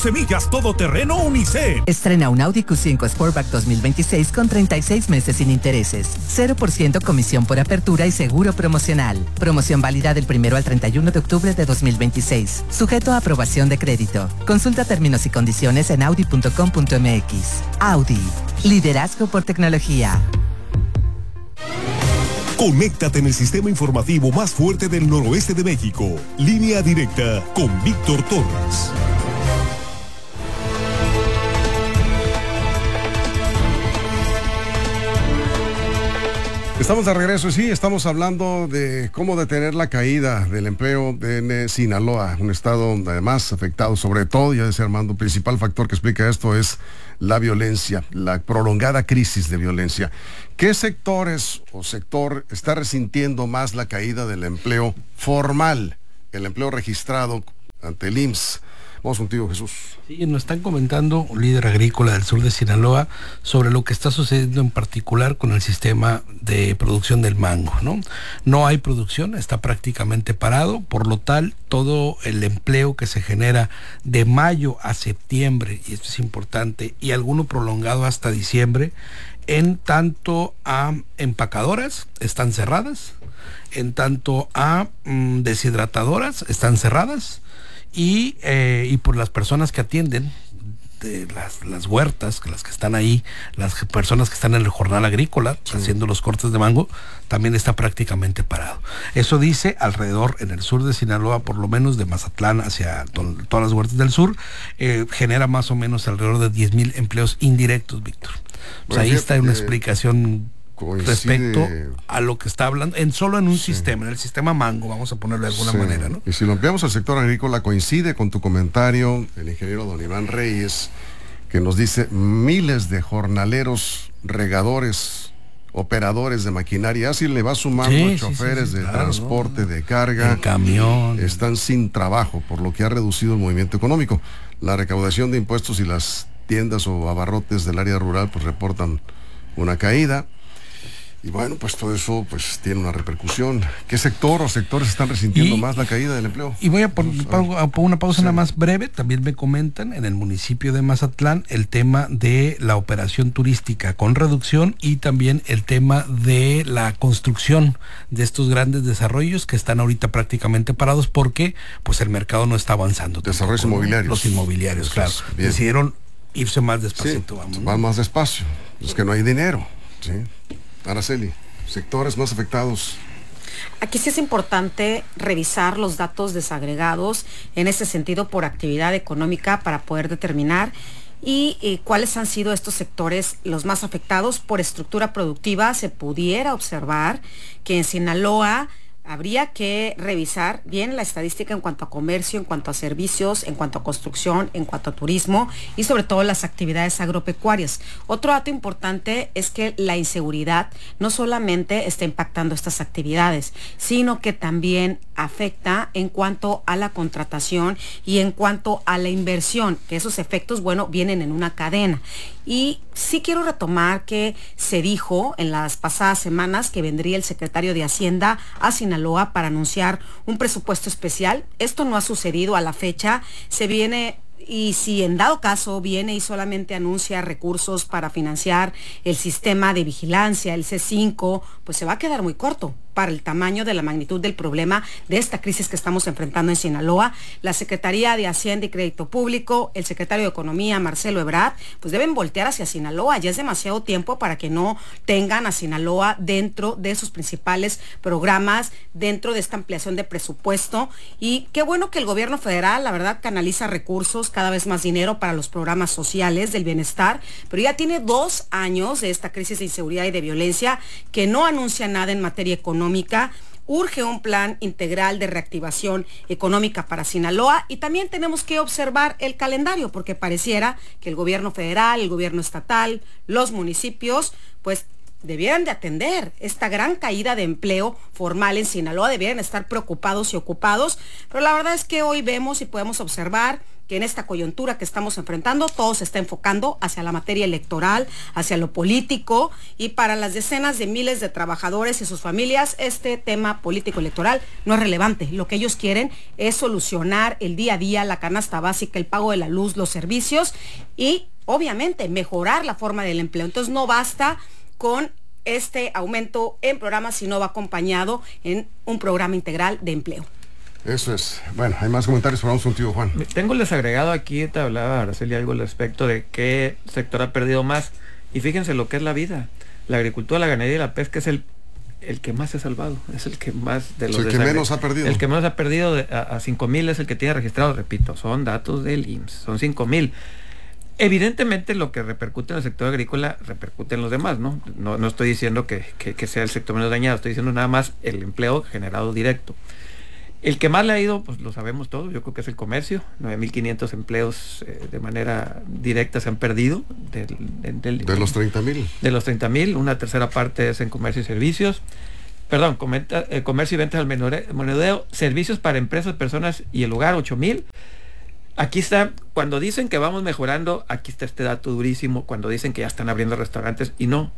semillas todoterreno Unicep. Estrena un Audi Q5 Sportback 2026 con 36 meses sin intereses. 0% comisión por apertura y seguro promocional. Promoción válida del 1 al 31 de octubre de 2026. Sujeto a aprobación de crédito. Consulta términos y condiciones en audi.com.mx. Audi. Liderazgo por tecnología. Conéctate en el sistema informativo más fuerte del noroeste de México. Línea directa con Víctor Torres. Estamos de regreso y sí, estamos hablando de cómo detener la caída del empleo en Sinaloa, un estado además afectado sobre todo, ya decía Armando, el principal factor que explica esto es la violencia, la prolongada crisis de violencia. ¿Qué sectores o sector está resintiendo más la caída del empleo formal, el empleo registrado ante el IMSS? Vamos contigo, Jesús. Sí, nos están comentando un líder agrícola del sur de Sinaloa sobre lo que está sucediendo en particular con el sistema de producción del mango, ¿no? No hay producción, está prácticamente parado, por lo tal, todo el empleo que se genera de mayo a septiembre, y esto es importante, y alguno prolongado hasta diciembre, en tanto a empacadoras, están cerradas, en tanto a deshidratadoras, están cerradas, y por las personas que atienden de las huertas, las que están ahí, las personas que están en el jornal agrícola, sí, haciendo los cortes de mango, también está prácticamente parado. Eso dice alrededor, en el sur de Sinaloa, por lo menos de Mazatlán hacia todas las huertas del sur, genera más o menos alrededor de 10,000 empleos indirectos, Víctor. Pues ahí está una explicación respecto a lo que está hablando, solo en un sistema, en el sistema mango, vamos a ponerlo de alguna manera, ¿no? Y si lo ampliamos al sector agrícola, coincide con tu comentario el ingeniero don Iván Reyes, que nos dice miles de jornaleros, regadores, operadores de maquinaria, así le va sumando choferes de transporte, de carga, el camión, están sin trabajo, por lo que ha reducido el movimiento económico. La recaudación de impuestos y las tiendas o abarrotes del área rural pues reportan una caída. Y bueno, pues todo eso pues tiene una repercusión. ¿Qué sector o sectores están resintiendo más la caída del empleo? Y voy a poner una pausa nada más breve. También me comentan en el municipio de Mazatlán el tema de la operación turística con reducción y también el tema de la construcción de estos grandes desarrollos que están ahorita prácticamente parados porque pues el mercado no está avanzando. Desarrollos inmobiliarios. Los inmobiliarios, claro. Bien. Decidieron irse más despacito. Sí, van más despacio. Es que no hay dinero. Sí. Araceli, sectores más afectados. Aquí sí es importante revisar los datos desagregados en ese sentido por actividad económica para poder determinar y cuáles han sido estos sectores los más afectados por estructura productiva. Se pudiera observar que en Sinaloa habría que revisar bien la estadística en cuanto a comercio, en cuanto a servicios, en cuanto a construcción, en cuanto a turismo y sobre todo las actividades agropecuarias. Otro dato importante es que la inseguridad no solamente está impactando estas actividades, sino que también afecta en cuanto a la contratación y en cuanto a la inversión, que esos efectos, bueno, vienen en una cadena. Y sí quiero retomar que se dijo en las pasadas semanas que vendría el secretario de Hacienda a Sinaloa para anunciar un presupuesto especial. Esto no ha sucedido a la fecha. Se viene, y si en dado caso viene y solamente anuncia recursos para financiar el sistema de vigilancia, el C5, pues se va a quedar muy corto para el tamaño de la magnitud del problema de esta crisis que estamos enfrentando en Sinaloa. La Secretaría de Hacienda y Crédito Público, el secretario de Economía, Marcelo Ebrard, pues deben voltear hacia Sinaloa. Ya es demasiado tiempo para que no tengan a Sinaloa dentro de sus principales programas, dentro de esta ampliación de presupuesto. Y qué bueno que el gobierno federal, la verdad, canaliza recursos, cada vez más dinero para los programas sociales del bienestar, pero ya tiene 2 años de esta crisis de inseguridad y de violencia que no anuncia nada en materia económica. Urge un plan integral de reactivación económica para Sinaloa y también tenemos que observar el calendario porque pareciera que el gobierno federal, el gobierno estatal, los municipios, pues debieran de atender esta gran caída de empleo formal en Sinaloa, debieran estar preocupados y ocupados, pero la verdad es que hoy vemos y podemos observar que en esta coyuntura que estamos enfrentando, todo se está enfocando hacia la materia electoral, hacia lo político, y para las decenas de miles de trabajadores y sus familias, este tema político electoral no es relevante. Lo que ellos quieren es solucionar el día a día, la canasta básica, el pago de la luz, los servicios y, obviamente, mejorar la forma del empleo. Entonces, no basta con este aumento en programas, sino va acompañado en un programa integral de empleo. Eso es. Bueno, hay más comentarios, pero vamos contigo, Juan. Tengo el desagregado aquí, te hablaba Araceli algo al respecto de qué sector ha perdido más. Y fíjense lo que es la vida. La agricultura, la ganadería y la pesca es el que más se ha salvado. Es el que más de los... El que menos ha perdido. El que menos ha perdido a 5,000 es el que tiene registrado, repito, son datos del IMSS, son 5,000. Evidentemente lo que repercute en el sector agrícola repercute en los demás, ¿no? No estoy diciendo que sea el sector menos dañado, estoy diciendo nada más el empleo generado directo. El que más le ha ido, pues lo sabemos todos, yo creo que es el comercio. 9,500 empleos de manera directa se han perdido. De los 30,000. De los 30,000, una tercera parte es en comercio y servicios. Perdón, comercio y ventas al menudeo, servicios para empresas, personas y el hogar, 8,000. Aquí está, cuando dicen que vamos mejorando, aquí está este dato durísimo, cuando dicen que ya están abriendo restaurantes, y no,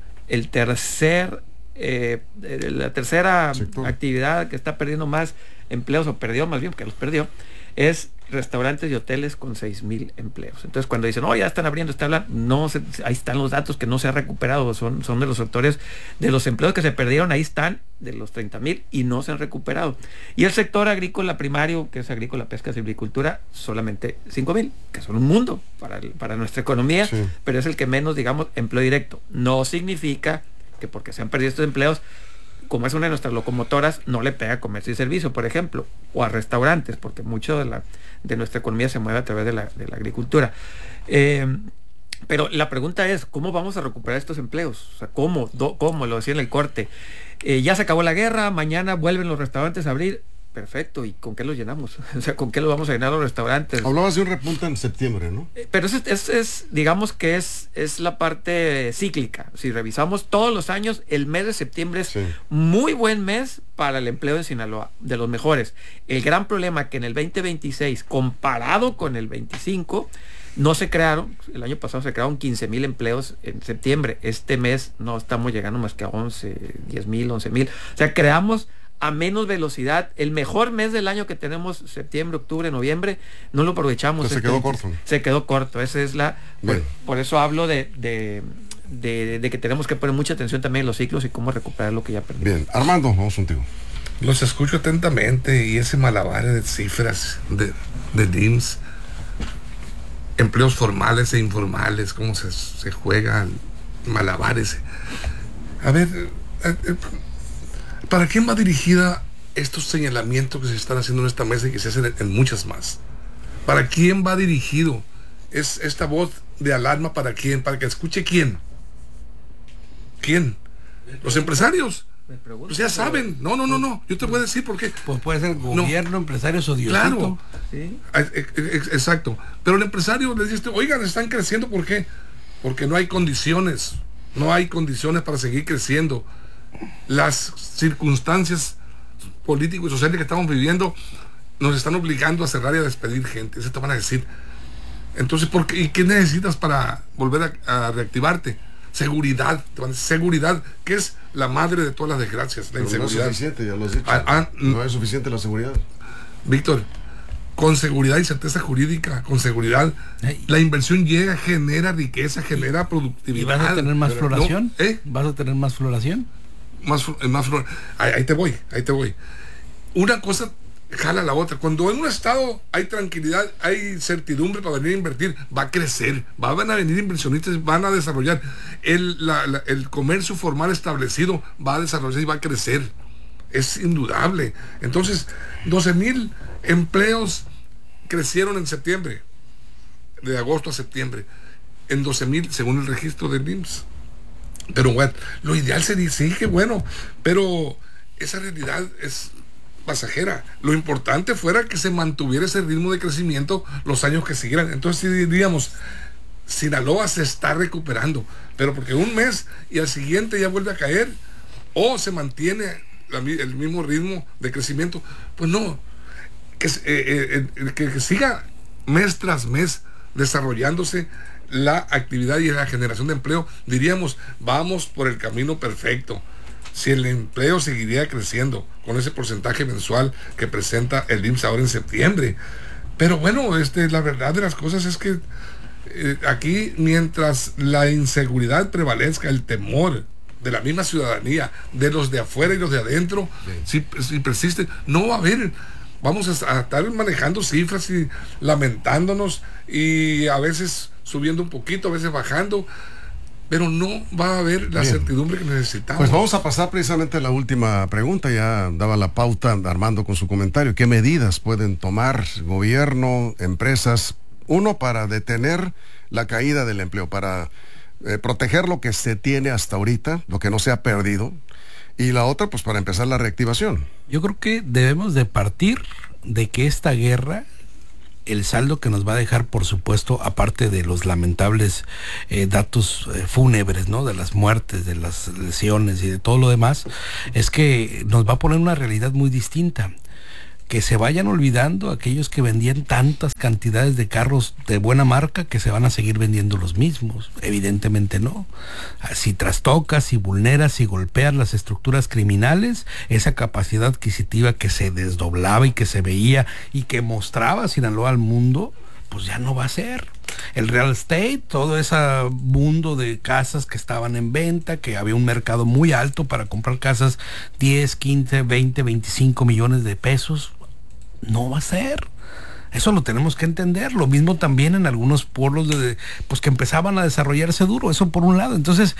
la tercera sector, actividad que está perdiendo más empleos, o perdió más bien, porque los perdió, es restaurantes y hoteles con 6,000 empleos. Entonces cuando dicen, ya están abriendo, ahí están los datos que no se ha recuperado, son de los sectores, de los empleos que se perdieron, ahí están, de los 30,000 y no se han recuperado. Y el sector agrícola primario, que es agrícola, pesca y agricultura, solamente 5,000, que son un mundo para nuestra economía, sí, pero es el que menos, digamos, empleo directo. No significa que porque se han perdido estos empleos, como es una de nuestras locomotoras, no le pega a comercio y servicio, por ejemplo, o a restaurantes, porque mucho de nuestra economía se mueve a través de la agricultura. Pero la pregunta es, ¿cómo vamos a recuperar estos empleos? O sea, ¿cómo? Lo decía en el corte. Ya se acabó la guerra, mañana vuelven los restaurantes a abrir. Perfecto, ¿y con qué los llenamos? O sea, ¿con qué los vamos a llenar los restaurantes? Hablabas de un repunte en septiembre, ¿no? Pero digamos que es la parte cíclica. Si revisamos todos los años, el mes de septiembre es muy buen mes para el empleo en Sinaloa, de los mejores. El gran problema que en el 2026, comparado con el 25, no se crearon, el año pasado se crearon 15,000 empleos en septiembre. Este mes no estamos llegando más que a 10,000, 11,000. O sea, creamos a menos velocidad. El mejor mes del año que tenemos, septiembre, octubre, noviembre, no lo aprovechamos. Se quedó corto. Se quedó corto. Esa es por eso hablo de que tenemos que poner mucha atención también en los ciclos y cómo recuperar lo que ya perdimos. Bien, Armando, vamos contigo. Los escucho atentamente y ese malabar de cifras de DIMS, empleos formales e informales, cómo se juegan malabares. A ver, ¿para quién va dirigida estos señalamientos que se están haciendo en esta mesa y que se hacen en muchas más? ¿Para quién va dirigido? ¿Es esta voz de alarma para quién? ¿Para que escuche quién? ¿Quién? ¿Los empresarios? Pues ya saben. No. Yo te voy a decir por qué. Pues puede ser gobierno, empresarios o Diosito. Claro. ¿Sí? Exacto. Pero el empresario le dice, oigan, están creciendo, ¿por qué? Porque no hay condiciones. No hay condiciones para seguir creciendo. Las circunstancias políticas y sociales que estamos viviendo nos están obligando a cerrar y a despedir gente. Eso te van a decir. Entonces, ¿y qué necesitas para volver a reactivarte? Seguridad. Te van a decir, seguridad, que es la madre de todas las desgracias, la inseguridad. No es suficiente, ya lo has dicho. No es suficiente la seguridad. Víctor, con seguridad y certeza jurídica, con seguridad, la inversión llega, genera riqueza, genera productividad. ¿Y vas a tener más floración? ¿Vas a tener más floración? Ahí te voy. Una cosa jala la otra. Cuando en un estado hay tranquilidad, hay certidumbre para venir a invertir, va a crecer, van a venir inversionistas, van a desarrollar el comercio formal establecido, va a desarrollar y va a crecer. Es indudable. Entonces, 12,000 empleos crecieron en septiembre, de agosto a septiembre, en 12,000 según el registro del IMSS. Pero bueno, lo ideal sería, sí, que bueno, pero esa realidad es pasajera. Lo importante fuera que se mantuviera ese ritmo de crecimiento los años que siguieran. Entonces, si diríamos, Sinaloa se está recuperando, pero porque un mes y al siguiente ya vuelve a caer, o se mantiene el mismo ritmo de crecimiento, pues no, que siga mes tras mes desarrollándose la actividad y la generación de empleo, diríamos, vamos por el camino perfecto. Si el empleo seguiría creciendo con ese porcentaje mensual que presenta el IMSS ahora en septiembre. Pero bueno, la verdad de las cosas es que aquí, mientras la inseguridad prevalezca, el temor de la misma ciudadanía, de los de afuera y los de adentro, si persiste, no va a haber. Vamos a estar manejando cifras y lamentándonos, y a veces subiendo un poquito, a veces bajando, pero no va a haber la certidumbre que necesitamos. Pues vamos a pasar precisamente a la última pregunta. Ya daba la pauta Armando con su comentario. ¿Qué medidas pueden tomar gobierno, empresas, uno, para detener la caída del empleo, para proteger lo que se tiene hasta ahorita, lo que no se ha perdido, y la otra, pues para empezar la reactivación? Yo creo que debemos de partir de que esta guerra, el saldo que nos va a dejar, por supuesto, aparte de los lamentables datos fúnebres, ¿no?, de las muertes, de las lesiones y de todo lo demás, es que nos va a poner una realidad muy distinta. Que se vayan olvidando aquellos que vendían tantas cantidades de carros de buena marca, que se van a seguir vendiendo los mismos. Evidentemente no. Si trastocas, si vulneras, si golpeas las estructuras criminales, esa capacidad adquisitiva que se desdoblaba y que se veía y que mostraba Sinaloa al mundo, pues ya no va a ser. El real estate, todo ese mundo de casas que estaban en venta, que había un mercado muy alto para comprar casas, 10, 15, 20, 25 millones de pesos, no va a ser. Eso lo tenemos que entender. Lo mismo también en algunos pueblos pues que empezaban a desarrollarse duro, eso por un lado. Entonces,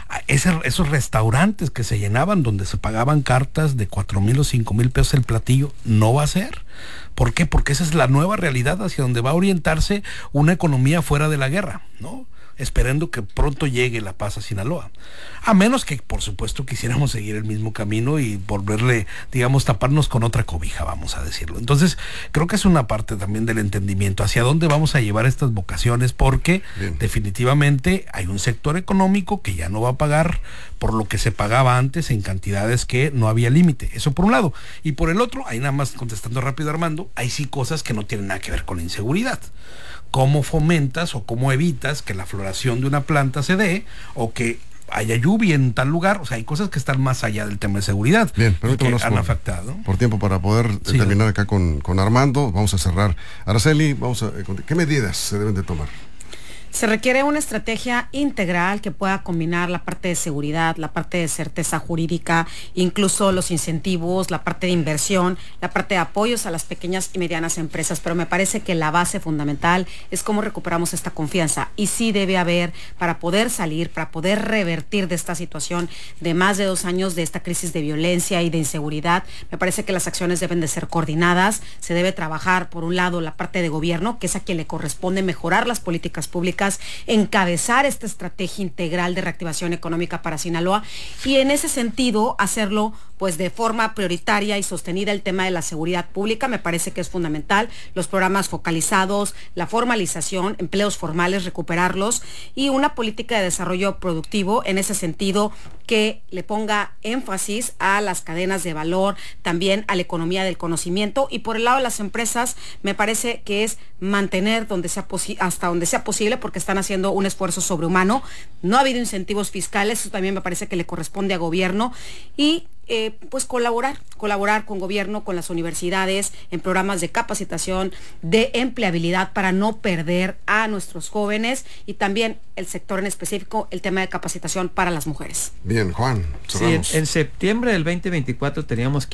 esos restaurantes que se llenaban, donde se pagaban cartas de 4,000 o 5,000 pesos el platillo, no va a ser. ¿Por qué? Porque esa es la nueva realidad hacia donde va a orientarse una economía fuera de la guerra, ¿no? Esperando que pronto llegue la paz a Sinaloa. A menos que, por supuesto, quisiéramos seguir el mismo camino y volverle, digamos, taparnos con otra cobija, vamos a decirlo. Entonces, creo que es una parte también del entendimiento hacia dónde vamos a llevar estas vocaciones, porque definitivamente hay un sector económico que ya no va a pagar por lo que se pagaba antes en cantidades que no había límite. Eso por un lado. Y por el otro, ahí nada más contestando rápido, Armando, hay sí cosas que no tienen nada que ver con la inseguridad. ¿Cómo fomentas o cómo evitas que la floración de una planta se dé, o que haya lluvia en tal lugar? O sea, hay cosas que están más allá del tema de seguridad. Bien, pero que han afectado. Por tiempo, para poder terminar acá con Armando, vamos a cerrar. Araceli, ¿qué medidas se deben de tomar? Se requiere una estrategia integral que pueda combinar la parte de seguridad, la parte de certeza jurídica, incluso los incentivos, la parte de inversión, la parte de apoyos a las pequeñas y medianas empresas. Pero me parece que la base fundamental es cómo recuperamos esta confianza. Y sí debe haber, para poder salir, para poder revertir de esta situación de más de 2 años de esta crisis de violencia y de inseguridad, me parece que las acciones deben de ser coordinadas. Se debe trabajar, por un lado, la parte de gobierno, que es a quien le corresponde mejorar las políticas públicas, encabezar esta estrategia integral de reactivación económica para Sinaloa, y en ese sentido hacerlo pues de forma prioritaria y sostenida. El tema de la seguridad pública me parece que es fundamental, los programas focalizados, la formalización, empleos formales, recuperarlos, y una política de desarrollo productivo en ese sentido que le ponga énfasis a las cadenas de valor, también a la economía del conocimiento. Y por el lado de las empresas, me parece que es mantener hasta donde sea posible, porque están haciendo un esfuerzo sobrehumano. No ha habido incentivos fiscales, eso también me parece que le corresponde a gobierno, y pues colaborar con gobierno, con las universidades, en programas de capacitación, de empleabilidad, para no perder a nuestros jóvenes, y también el sector en específico, el tema de capacitación para las mujeres. Bien, Juan, cerramos. Sí, en septiembre del 2024 teníamos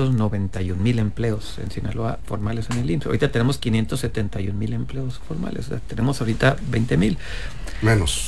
591,000 empleos en Sinaloa formales en el IMSS. Ahorita tenemos 571,000 empleos formales. O sea, tenemos ahorita 20,000. Menos.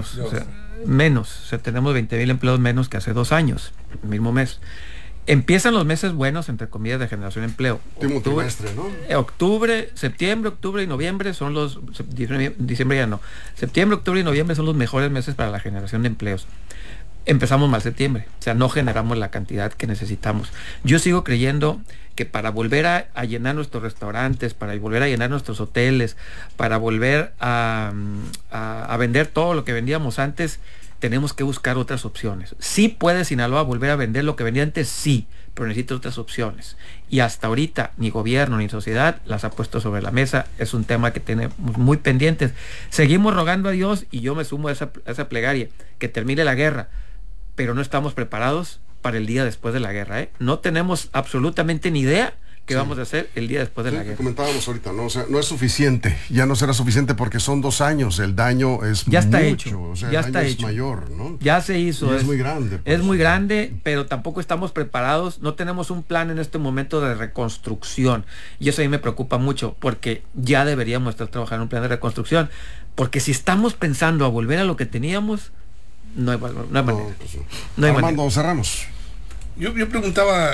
O sea, tenemos 20,000 empleos menos que hace 2 años, el mismo mes. Empiezan los meses buenos, entre comillas, de generación de empleo. Septiembre, octubre y noviembre son los... Diciembre ya no. Septiembre, octubre y noviembre son los mejores meses para la generación de empleos. empezamos mal septiembre, o sea, no generamos la cantidad que necesitamos. Yo sigo creyendo que para volver a llenar nuestros restaurantes, para volver a llenar nuestros hoteles, para volver a vender todo lo que vendíamos antes, tenemos que buscar otras opciones. Sí puede Sinaloa volver a vender lo que vendía antes, sí, pero necesita otras opciones. Y hasta ahorita ni gobierno ni sociedad las ha puesto sobre la mesa. Es un tema que tenemos muy pendientes. Seguimos rogando a Dios, y yo me sumo a esa plegaria, que termine la guerra, pero no estamos preparados para el día después de la guerra, ¿eh? No tenemos absolutamente ni idea qué vamos a hacer el día después de la guerra. Comentábamos ahorita, ¿no? O sea, no es suficiente, ya no será suficiente porque son 2 años, el daño es ya está mucho, hecho, o sea, ya el está daño hecho. Es mayor, ¿no? Ya se hizo. Es muy grande. Pues. Es muy grande, pero tampoco estamos preparados, no tenemos un plan en este momento de reconstrucción, y eso a mí me preocupa mucho, porque ya deberíamos estar trabajando en un plan de reconstrucción, porque si estamos pensando a volver a lo que teníamos, no hay manera. No hay Armando, manera. cerramos. Yo preguntaba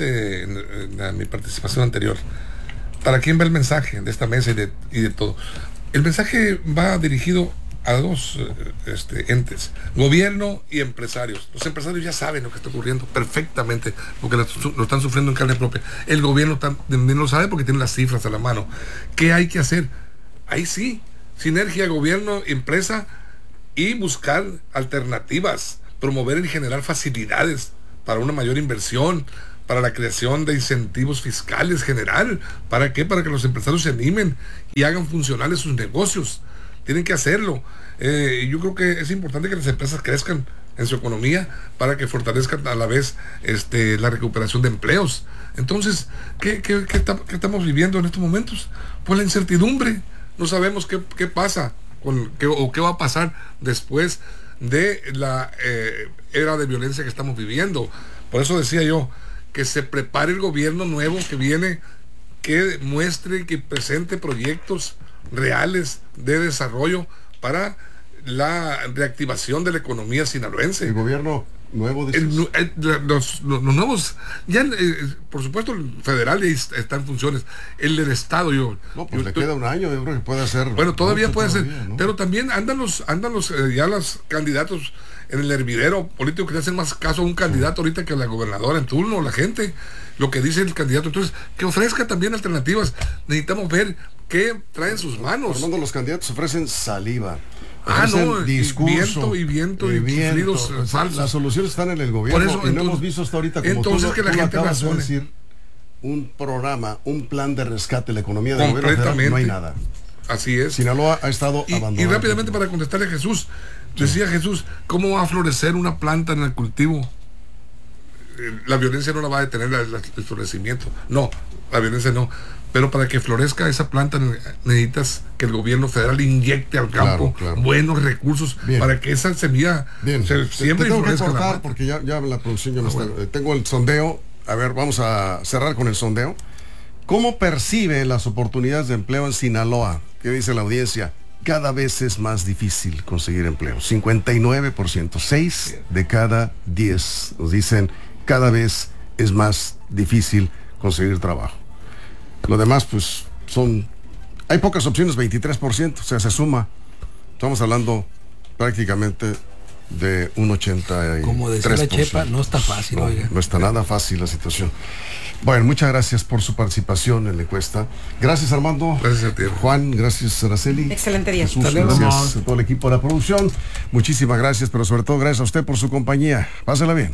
en mi participación anterior, ¿para quién va el mensaje de esta mesa y de todo? El mensaje va dirigido a 2 entes, gobierno y empresarios. Los empresarios ya saben lo que está ocurriendo perfectamente, porque lo están sufriendo en carne propia. El gobierno también lo sabe porque tiene las cifras a la mano. ¿Qué hay que hacer? Ahí sí, sinergia, gobierno, empresa, y buscar alternativas, promover y generar facilidades para una mayor inversión, para la creación de incentivos fiscales general. ¿Para qué? Para que los empresarios se animen y hagan funcionales sus negocios. Tienen que hacerlo. Yo creo que es importante que las empresas crezcan en su economía para que fortalezcan a la vez la recuperación de empleos. Entonces, ¿qué estamos viviendo en estos momentos? Pues la incertidumbre. No sabemos qué pasa o qué va a pasar después de la era de violencia que estamos viviendo. Por eso decía yo, que se prepare el gobierno nuevo que viene, que muestre, que presente proyectos reales de desarrollo para la reactivación de la economía sinaloense. El gobierno nuevo, los nuevos, ya por supuesto el federal está en funciones, el del estado le queda un año, yo creo que puede hacer. Bueno, todavía puede ser, ¿no? Pero también andan los ya los candidatos en el hervidero político que le hacen más caso a un candidato ahorita que a la gobernadora en turno, la gente, lo que dice el candidato. Entonces, que ofrezca también alternativas. Necesitamos ver qué trae en sus manos. Fernando, los candidatos ofrecen saliva. Discurso, viento, falsos. Las soluciones están en el gobierno. Por eso, y no hemos visto hasta ahorita, como entonces, que la gente acabas de decir, un programa, un plan de rescate de la economía del gobierno federal, no hay nada. Así es. Sinaloa ha estado abandonado. Y rápidamente, para contestarle a Jesús, decía Jesús, ¿cómo va a florecer una planta en el cultivo? La violencia no la va a detener el florecimiento. No, la violencia no. Pero para que florezca esa planta necesitas que el gobierno federal inyecte al campo buenos recursos. Bien. Para que esa semilla se siembre y florezca. Tengo que cortar porque ya la producción ya me está. Bueno. Tengo el sondeo. A ver, vamos a cerrar con el sondeo. ¿Cómo percibe las oportunidades de empleo en Sinaloa? ¿Qué dice la audiencia? Cada vez es más difícil conseguir empleo. 59%, 6 de cada 10 nos dicen cada vez es más difícil conseguir trabajo. Lo demás, pues, hay pocas opciones, 23%, o sea, se suma. Estamos hablando prácticamente de un 83%. Como decía la Chepa, no está fácil, no está nada fácil la situación. Bueno, muchas gracias por su participación en la encuesta. Gracias, Armando. Gracias a ti. Juan, gracias, Araceli. Excelente día. Jesús, gracias a todo el equipo de la producción. Muchísimas gracias, pero sobre todo gracias a usted por su compañía. Pásela bien.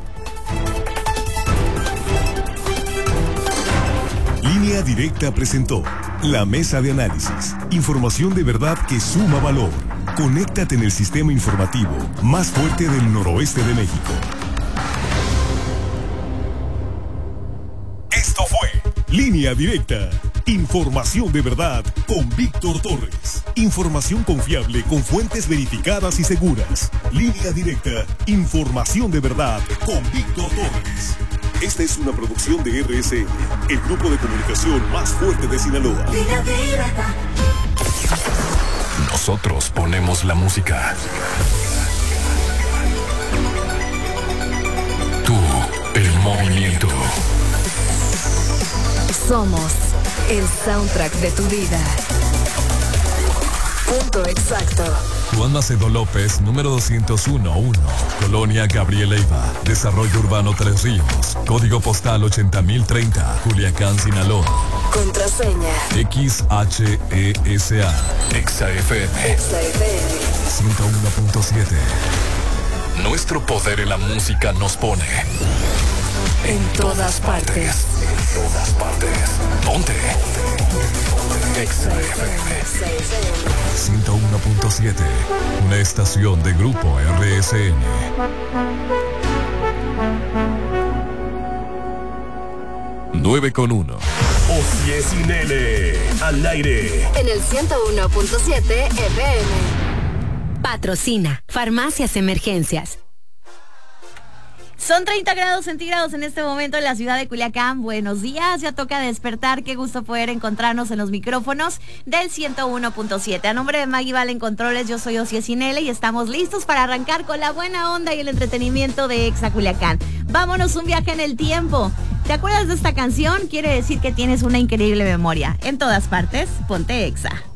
Línea Directa presentó La Mesa de Análisis. Información de verdad que suma valor. Conéctate en el sistema informativo más fuerte del noroeste de México. Esto fue Línea Directa. Información de verdad con Víctor Torres. Información confiable con fuentes verificadas y seguras. Línea Directa. Información de verdad con Víctor Torres. Esta es una producción de RSN, el grupo de comunicación más fuerte de Sinaloa. Nosotros ponemos la música. Tú, el movimiento. Somos el soundtrack de tu vida. Punto exacto. Juan Macedo López, número 201-1, Colonia Gabriel Leiva, Desarrollo Urbano Tres Ríos, Código Postal 80030, Culiacán, Sinaloa. Contraseña XHESA, XFM 101.7. Nuestro poder en la música nos pone en todas partes. En todas partes. Ponte. XFM 101.7. Una estación de Grupo RSN. Nueve con 1. Osie sin L, al aire. En el 101.7 FM. Patrocina Farmacias Emergencias. Son 30 grados centígrados en este momento en la ciudad de Culiacán. Buenos días, ya toca despertar. Qué gusto poder encontrarnos en los micrófonos del 101.7. A nombre de Maggie Val en Controles, yo soy Osie Sinele y estamos listos para arrancar con la buena onda y el entretenimiento de Exa Culiacán. Vámonos un viaje en el tiempo. ¿Te acuerdas de esta canción? Quiere decir que tienes una increíble memoria. En todas partes, ponte Exa.